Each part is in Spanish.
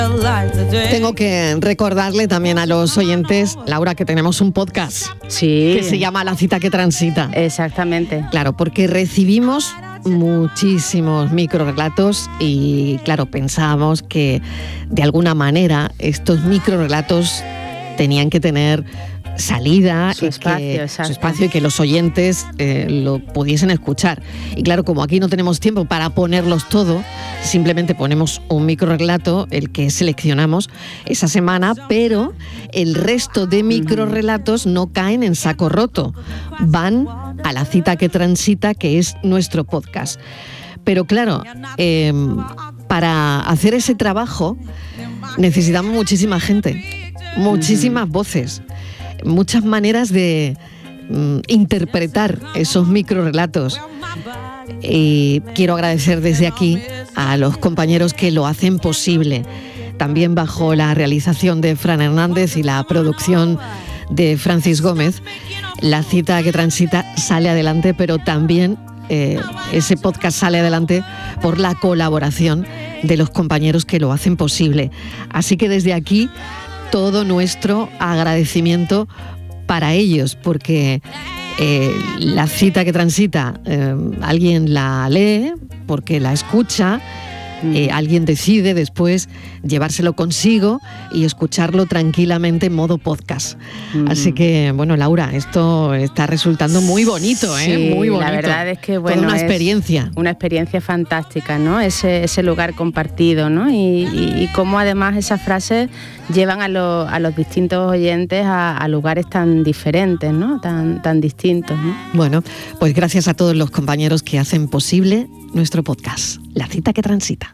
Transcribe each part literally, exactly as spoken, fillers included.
Tengo que recordarle también a los oyentes, Laura, que tenemos un podcast sí. que se llama La cita que transita. Exactamente. Claro, porque recibimos muchísimos microrelatos y claro, pensábamos que de alguna manera estos microrelatos tenían que tener salida, su espacio, que, su espacio y que los oyentes eh, lo pudiesen escuchar. Y claro, como aquí no tenemos tiempo para ponerlos todo, simplemente ponemos un microrelato, el que seleccionamos esa semana, pero el resto de microrelatos no caen en saco roto, van a la cita que transita, que es nuestro podcast. Pero claro, eh, para hacer ese trabajo necesitamos muchísima gente, muchísimas uh-huh. voces, muchas maneras de mm, interpretar esos microrelatos. Y quiero agradecer desde aquí a los compañeros que lo hacen posible, también bajo la realización de Fran Hernández y la producción de Francis Gómez. La cita que transita sale adelante, pero también eh, ese podcast sale adelante por la colaboración de los compañeros que lo hacen posible. Así que desde aquí todo nuestro agradecimiento para ellos, porque eh, la cita que transita, eh, alguien la lee, porque la escucha, eh, alguien decide después llevárselo consigo y escucharlo tranquilamente en modo podcast. Mm. Así que, bueno, Laura, esto está resultando muy bonito, ¿eh? Sí, muy bonito. La verdad es que, bueno, toda una es experiencia. Una experiencia fantástica, ¿no? Ese, ese lugar compartido, ¿no? Y, y, y cómo además esas frases llevan a, lo, a los distintos oyentes a, a lugares tan diferentes, ¿no? Tan, tan distintos, ¿no? Bueno, pues gracias a todos los compañeros que hacen posible nuestro podcast, La cita que transita.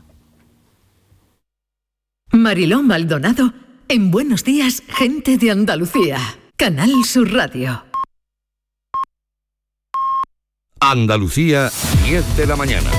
Mariló Maldonado en Buenos Días, Gente de Andalucía. Canal Sur Radio. Andalucía, diez de la mañana.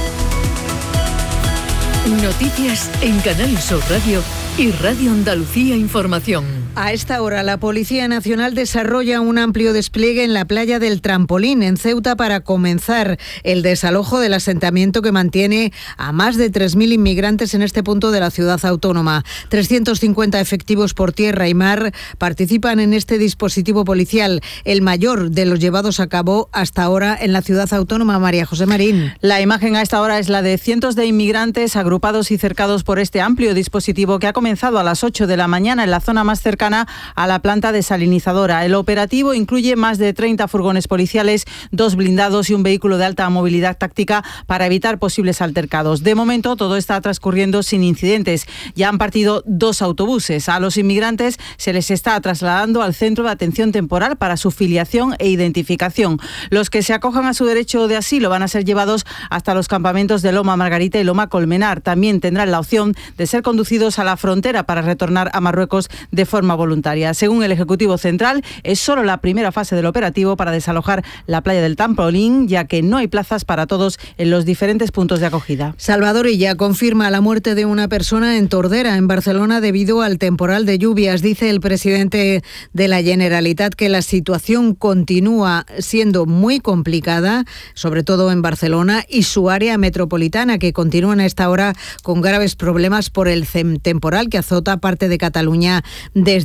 Noticias en Canal Sur Radio y Radio Andalucía Información. A esta hora, la Policía Nacional desarrolla un amplio despliegue en la playa del Trampolín, en Ceuta, para comenzar el desalojo del asentamiento que mantiene a más de tres mil inmigrantes en este punto de la ciudad autónoma. trescientos cincuenta efectivos por tierra y mar participan en este dispositivo policial, el mayor de los llevados a cabo hasta ahora en la ciudad autónoma. María José Marín. La imagen a esta hora es la de cientos de inmigrantes agrupados y cercados por este amplio dispositivo que ha comenzado a las ocho de la mañana en la zona más cercana a la planta desalinizadora. El operativo incluye más de treinta furgones policiales, dos blindados y un vehículo de alta movilidad táctica para evitar posibles altercados. De momento, todo está transcurriendo sin incidentes. Ya han partido dos autobuses. A los inmigrantes se les está trasladando al centro de atención temporal para su filiación e identificación. Los que se acojan a su derecho de asilo van a ser llevados hasta los campamentos de Loma Margarita y Loma Colmenar. También tendrán la opción de ser conducidos a la frontera para retornar a Marruecos de forma voluntaria. Según el Ejecutivo Central, es solo la primera fase del operativo para desalojar la playa del Trampolín, ya que no hay plazas para todos en los diferentes puntos de acogida. Salvador Illa confirma la muerte de una persona en Tordera, en Barcelona, debido al temporal de lluvias. Dice el presidente de la Generalitat que la situación continúa siendo muy complicada, sobre todo en Barcelona y su área metropolitana, que continúan a esta hora con graves problemas por el temporal que azota parte de Cataluña desde